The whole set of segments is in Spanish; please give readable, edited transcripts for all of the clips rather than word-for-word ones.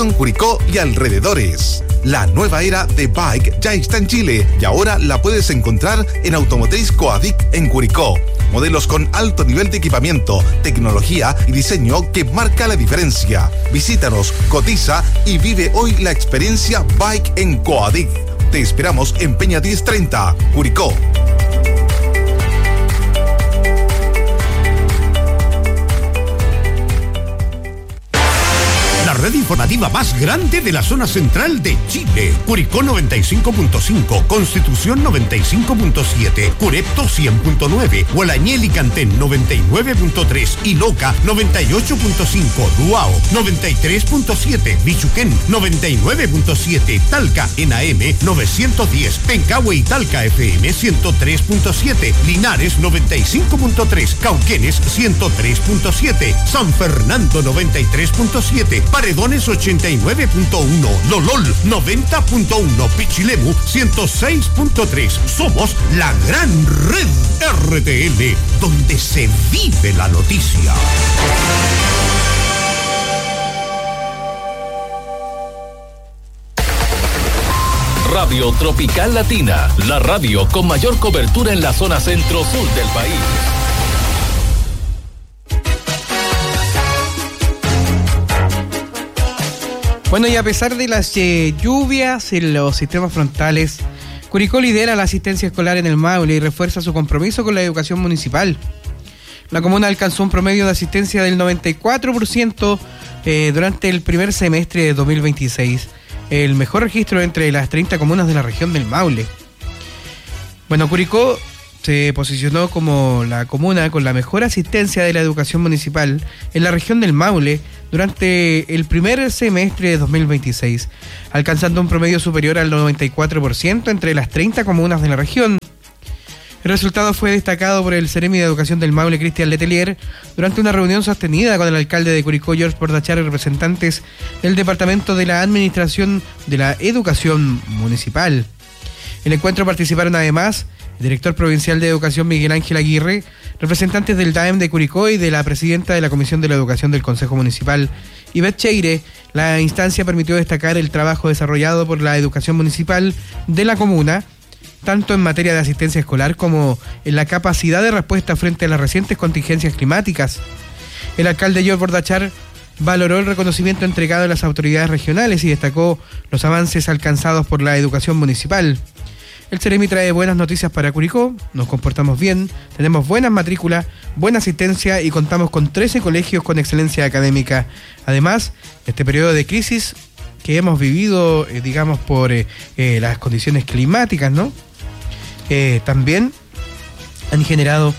región Curicó y alrededores. La nueva era de Bike ya está en Chile y ahora la puedes encontrar en Automotriz Coadic en Curicó. Modelos con alto nivel de equipamiento, tecnología y diseño que marca la diferencia. Visítanos, cotiza y vive hoy la experiencia Bike en Coadic. Te esperamos en Peña 1030, Curicó. La red informativa más grande de la zona central de Chile. Curicó 95.5, Constitución 95.7, Curepto 100.9, Gualañel y Cantén 99.3 y Loca 98.5, Duao 93.7, Bichuquén 99.7, Talca en AM 910, Pencahue y Talca FM 103.7, Linares 95.3, Cauquenes 103.7, San Fernando 93.7, Paredones 89.1, Lolol 90.1, Pichilemu 106.3. Somos la gran red RTL, donde se vive la noticia. Radio Tropical Latina, la radio con mayor cobertura en la zona centro-sur del país. Bueno, y a pesar de las lluvias en los sistemas frontales, Curicó lidera la asistencia escolar en el Maule y refuerza su compromiso con la educación municipal. La comuna alcanzó un promedio de asistencia del 94% durante el primer semestre de 2026, el mejor registro entre las 30 comunas de la región del Maule. Bueno, Curicó se posicionó como la comuna con la mejor asistencia de la educación municipal en la región del Maule durante el primer semestre de 2026, alcanzando un promedio superior al 94% entre las 30 comunas de la región. El resultado fue destacado por el Seremi de Educación del Maule, Cristian Letelier, durante una reunión sostenida con el alcalde de Curicó, George Bordachar, y representantes del Departamento de la Administración de la Educación Municipal. En el encuentro participaron además el director provincial de Educación Miguel Ángel Aguirre, representantes del DAEM de Curicó y de la presidenta de la Comisión de la Educación del Consejo Municipal, Ivette Cheire. La instancia permitió destacar el trabajo desarrollado por la educación municipal de la comuna, tanto en materia de asistencia escolar como en la capacidad de respuesta frente a las recientes contingencias climáticas. El alcalde George Bordachar valoró el reconocimiento entregado a las autoridades regionales y destacó los avances alcanzados por la educación municipal. El Ceremi trae buenas noticias para Curicó, nos comportamos bien, tenemos buenas matrículas, buena asistencia y contamos con 13 colegios con excelencia académica. Además, este periodo de crisis que hemos vivido, digamos, por las condiciones climáticas, ¿no? También han generado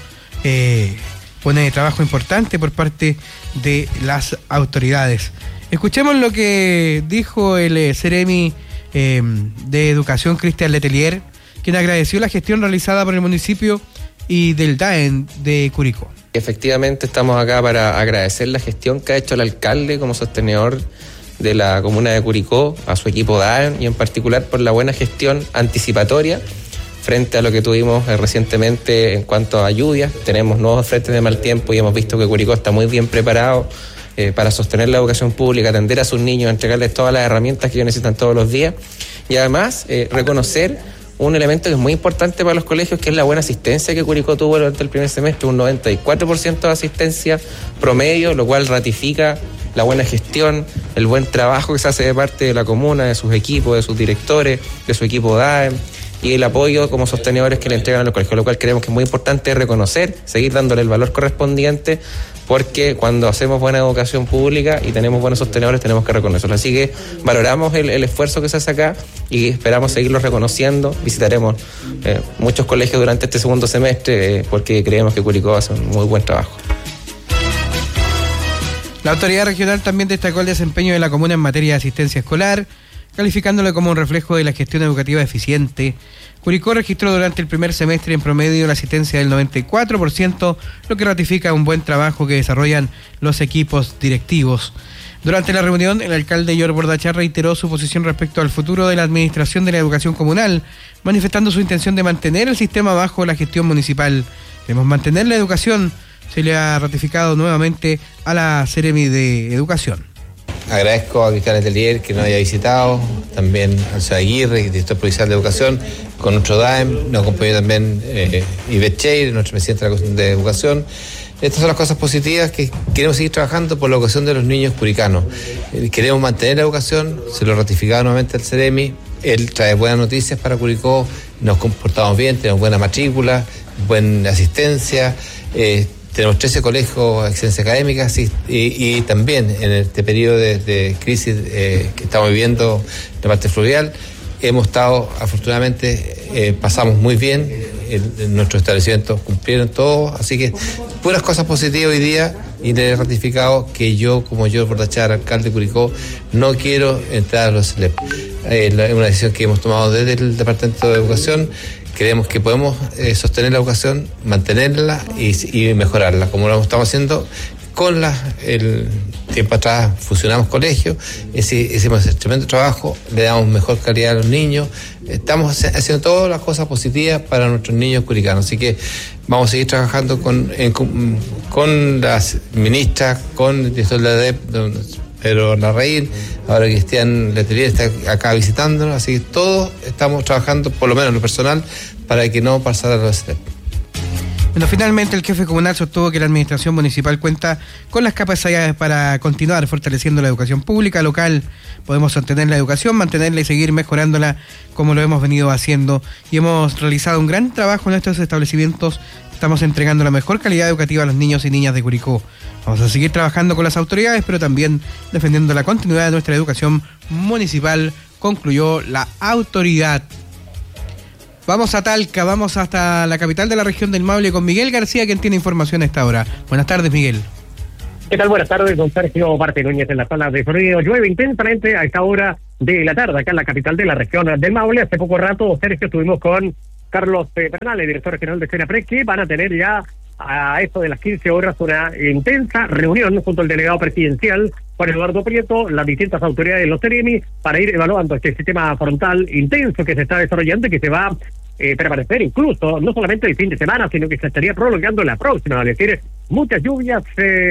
un trabajo importante por parte de las autoridades. Escuchemos lo que dijo el Ceremi de Educación, Cristian Letelier, quien agradeció la gestión realizada por el municipio y del DAEM de Curicó. Efectivamente estamos acá para agradecer la gestión que ha hecho el alcalde como sostenedor de la comuna de Curicó, a su equipo DAEM y en particular por la buena gestión anticipatoria frente a lo que tuvimos recientemente en cuanto a lluvias. Tenemos nuevos frentes de mal tiempo y hemos visto que Curicó está muy bien preparado para sostener la educación pública, atender a sus niños, entregarles todas las herramientas que ellos necesitan todos los días y además reconocer un elemento que es muy importante para los colegios, que es la buena asistencia que Curicó tuvo durante el primer semestre, un 94% de asistencia promedio, lo cual ratifica la buena gestión, el buen trabajo que se hace de parte de la comuna, de sus equipos, de sus directores, de su equipo DAEM, y el apoyo como sostenedores que le entregan a los colegios, lo cual creemos que es muy importante reconocer, seguir dándole el valor correspondiente, porque cuando hacemos buena educación pública y tenemos buenos sostenedores tenemos que reconocerlo. Así que valoramos el esfuerzo que se hace acá y esperamos seguirlo reconociendo. Visitaremos muchos colegios durante este segundo semestre porque creemos que Curicó hace un muy buen trabajo. La autoridad regional también destacó el desempeño de la comuna en materia de asistencia escolar, calificándolo como un reflejo de la gestión educativa eficiente. Curicó registró durante el primer semestre en promedio la asistencia del 94%, lo que ratifica un buen trabajo que desarrollan los equipos directivos. Durante la reunión, el alcalde George Bordachar reiteró su posición respecto al futuro de la administración de la educación comunal, manifestando su intención de mantener el sistema bajo la gestión municipal. Debemos mantener la educación, se le ha ratificado nuevamente a la Seremi de Educación. agradezco a Cristian Letelier que nos haya visitado, también al señor Aguirre, director provincial de Educación, con nuestro DAEM, nos acompañó también Ivette Cheire, nuestro presidente de la Comisión de Educación. Estas son las cosas positivas que queremos seguir trabajando por la educación de los niños curicanos. Queremos mantener la educación, se lo ratificaba nuevamente el CEREMI, él trae buenas noticias para Curicó, nos comportamos bien, tenemos buena matrícula, buena asistencia, tenemos 13 colegios de excelencia académica y también en este periodo de crisis que estamos viviendo en la parte fluvial, hemos estado, afortunadamente, pasamos muy bien, nuestros establecimientos cumplieron todo, así que puras cosas positivas hoy día, y le he ratificado que yo, como yo, Portachar, alcalde de Curicó, no quiero entrar a los CELEP. Es una decisión que hemos tomado desde el Departamento de Educación. Creemos que podemos sostener la educación, mantenerla y mejorarla, como lo estamos haciendo con el tiempo atrás. Fusionamos colegios, hicimos tremendo trabajo, le damos mejor calidad a los niños, estamos haciendo todas las cosas positivas para nuestros niños curicanos, así que vamos a seguir trabajando con las ministras, con el director de la DEP, Pedro Larraín, ahora Cristian Letelier está acá visitándonos, así que todos estamos trabajando, por lo menos en lo personal, para que no pasara los STEP. Bueno, finalmente el jefe comunal sostuvo que la administración municipal cuenta con las capacidades para continuar fortaleciendo la educación pública local. Podemos sostener la educación, mantenerla y seguir mejorándola como lo hemos venido haciendo. Y hemos realizado un gran trabajo en estos establecimientos. Estamos entregando la mejor calidad educativa a los niños y niñas de Curicó. Vamos a seguir trabajando con las autoridades, pero también defendiendo la continuidad de nuestra educación municipal, concluyó la autoridad. Vamos a Talca, vamos hasta la capital de la región del Maule con Miguel García, quien tiene información a esta hora. Buenas tardes, Miguel. ¿Qué tal? Buenas tardes, don Sergio Marte Núñez en la zona de Florido. Llueve intensamente a esta hora de la tarde, acá en la capital de la región del Maule. Hace poco rato, Sergio, estuvimos con Carlos Bernal, el director general de CENAPREC, que van a tener ya a esto de las 15 horas una intensa reunión junto al delegado presidencial Juan Eduardo Prieto, las distintas autoridades de los CEREMI, para ir evaluando este sistema frontal intenso que se está desarrollando y que se va a permanecer incluso, no solamente el fin de semana, sino que se estaría prolongando la próxima, es decir, muchas lluvias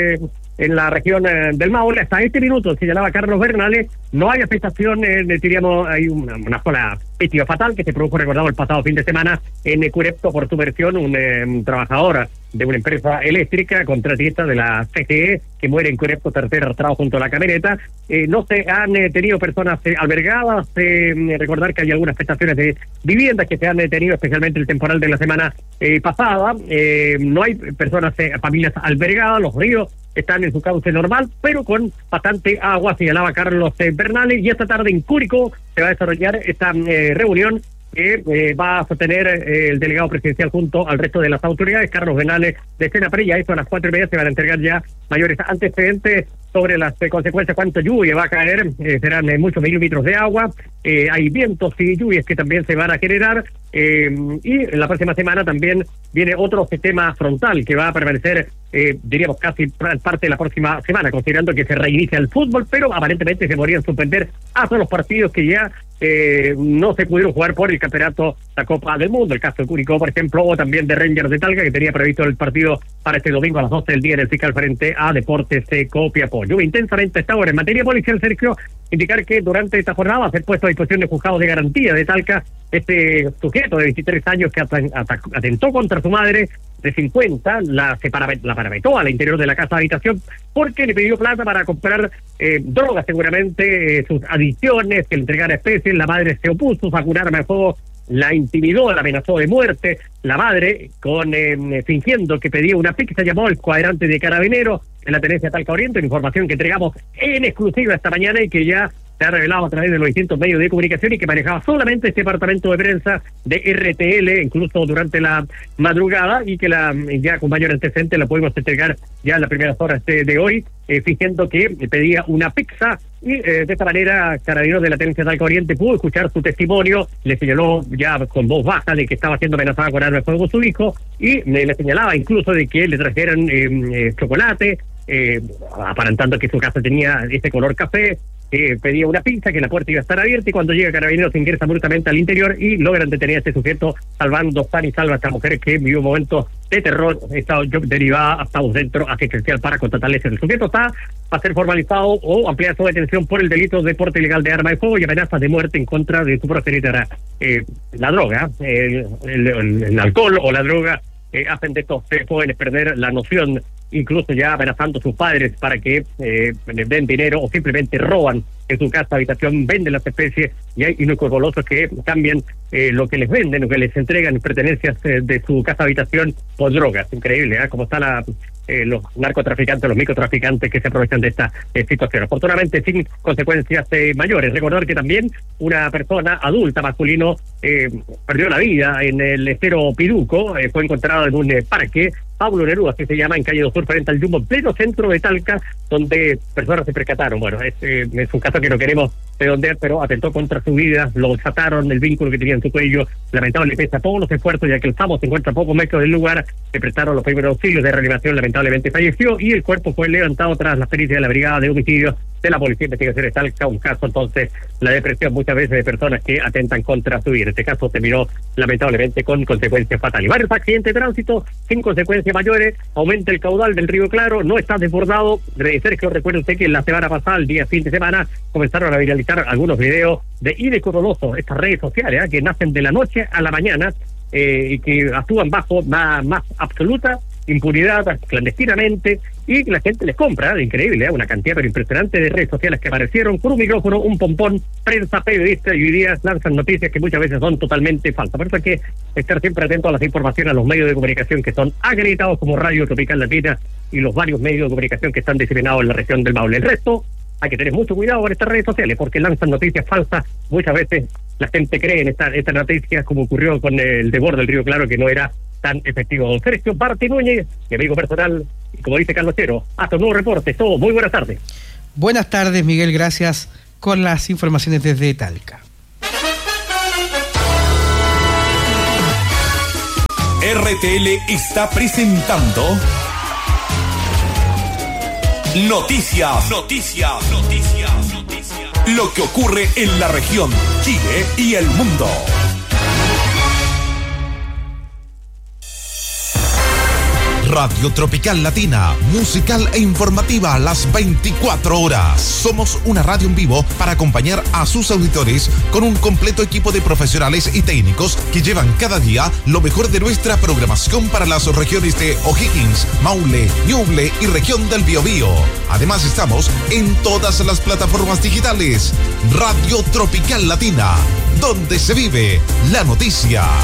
en la región del Maule. Hasta este minuto, señalaba Carlos Bernales, no hay afectación, diríamos, hay una sola víctima fatal que se produjo, recordado, el pasado fin de semana en Curepto por subversión, un trabajador de una empresa eléctrica, contratista de la CGE, que muere en Curepto, tercer arrastrado junto a la camioneta. No se han tenido personas albergadas, recordar que hay algunas prestaciones de viviendas que se han tenido, especialmente el temporal de la semana pasada. No hay personas, familias albergadas, los ríos están en su cauce normal, pero con bastante agua, señalaba Carlos Bernales, y esta tarde en Curicó se va a desarrollar esta reunión que va a sostener el delegado presidencial junto al resto de las autoridades. Carlos Bernales de CENAPREC, y a eso a las 4:30 se van a entregar ya mayores antecedentes sobre las consecuencias, cuánto lluvia va a caer, serán muchos milímetros de agua, hay vientos y lluvias que también se van a generar, y la próxima semana también viene otro sistema frontal que va a permanecer, diríamos casi parte de la próxima semana, considerando que se reinicia el fútbol, pero aparentemente se podrían suspender hasta los partidos que ya no se pudieron jugar por el campeonato, la Copa del Mundo, el caso de Curicó, por ejemplo, o también de Rangers de Talca, que tenía previsto el partido para este domingo a las 12 del día en el fiscal frente a Deportes Copiapó. Llueve intensamente esta hora. En materia policial, Sergio, indicar que durante esta jornada va a ser puesto a disposición de juzgados de garantía de Talca este sujeto de 23 años que atentó contra su madre de 50, la parametó al interior de la casa de habitación porque le pidió plata para comprar drogas, seguramente sus adicciones, que le entregara especies. La madre se opuso, sacó un arma de fuego, la intimidó, la amenazó de muerte. La madre, fingiendo que pedía una pizza, llamó al cuadrante de Carabineros en la tenencia Talca Oriente, una información que entregamos en exclusiva esta mañana y que ya se ha revelado a través de los distintos medios de comunicación, y que manejaba solamente este departamento de prensa de RTL, incluso durante la madrugada, y que ya con mayor antecedente la pudimos entregar ya en las primeras horas de hoy, fingiendo que pedía una pizza, y de esta manera Carabineros de la tenencia Talca Oriente pudo escuchar su testimonio, le señaló ya con voz baja de que estaba siendo amenazada con arma de fuego su hijo, y le señalaba incluso de que le trajeran chocolate, aparentando que su casa tenía este color café. Pedía una pizza, que la puerta iba a estar abierta, y cuando llega Carabineros se ingresa bruscamente al interior y logran detener a este sujeto, salvando san y salva a esta mujer que vivió un momento de terror estado derivada hasta un centro asistencial para constatarles. El sujeto va a ser formalizado o ampliar su detención por el delito de porte ilegal de arma de fuego y amenazas de muerte en contra de su progenitora. La droga, el alcohol o la droga hacen de estos jóvenes perder la noción, incluso ya amenazando a sus padres para que les den dinero o simplemente roban en su casa, habitación, venden las especies, y hay inescrupulosos que cambian lo que les venden, lo que les entregan pertenencias de su casa, habitación por drogas. Increíble, como están los narcotraficantes, los microtraficantes que se aprovechan de esta situación. Afortunadamente sin consecuencias mayores. Recordar que también una persona adulta, masculino, perdió la vida en el estero Piduco, fue encontrado en un parque, Pablo Neruda, así se llama, en calle 2 Sur, frente al Jumbo, en pleno centro de Talca, donde personas se percataron. Bueno, es un caso que no queremos redondear, pero atentó contra su vida, lo desataron, el vínculo que tenía en su cuello, lamentablemente, pese a todos los esfuerzos, ya que el SAMO se encuentra a pocos metros del lugar, se prestaron los primeros auxilios de reanimación, lamentablemente falleció, y el cuerpo fue levantado tras las pericias de la Brigada de Homicidios de la Policía de Investigación de Talca, un caso entonces, la depresión muchas veces de personas que atentan contra su vida. Este caso terminó lamentablemente con consecuencias fatales. Varios accidentes de tránsito sin consecuencias mayores, aumenta el caudal del río Claro, no está desbordado. Sergio, recuerde usted que la semana pasada, el día fin de semana, comenzaron a viralizar algunos videos de Idecoronoso, estas redes sociales que nacen de la noche a la mañana y que actúan bajo más absoluta impunidad, clandestinamente, y la gente les compra, increíble, una cantidad pero impresionante de redes sociales que aparecieron con un micrófono, un pompón, prensa, periodistas, y hoy día lanzan noticias que muchas veces son totalmente falsas. Por eso hay que estar siempre atento a las informaciones, a los medios de comunicación que son acreditados como Radio Tropical Latina y los varios medios de comunicación que están diseminados en la región del Maule. El resto, hay que tener mucho cuidado con estas redes sociales porque lanzan noticias falsas. Muchas veces la gente cree en estas noticias, como ocurrió con el desborde del río Claro, que no era tan efectivo. Don Sergio Barte Núñez, mi amigo personal, y como dice Carlos Chero, hasta un nuevo reporte. Todo, muy buenas tardes. Buenas tardes, Miguel, gracias con las informaciones desde Talca. RTL está presentando Noticias. Lo que ocurre en la región, Chile y el mundo. Radio Tropical Latina, musical e informativa a las 24 horas. Somos una radio en vivo para acompañar a sus auditores con un completo equipo de profesionales y técnicos que llevan cada día lo mejor de nuestra programación para las regiones de O'Higgins, Maule, Ñuble y región del Biobío. Además estamos en todas las plataformas digitales. Radio Tropical Latina, donde se vive la noticia.